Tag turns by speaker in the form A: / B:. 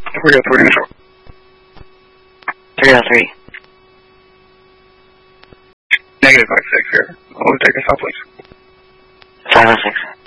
A: 303 initial.
B: 303.
A: Negative 56 here. We'll take us out, please.
B: 506.